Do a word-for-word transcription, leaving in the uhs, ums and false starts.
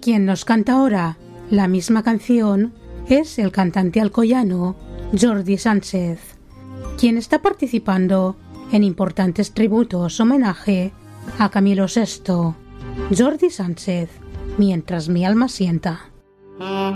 Quien nos canta ahora la misma canción es el cantante alcoyano Jordi Sánchez, quien está participando en importantes tributos homenaje a Camilo sexto. Jordi Sánchez, Mientras mi alma sienta.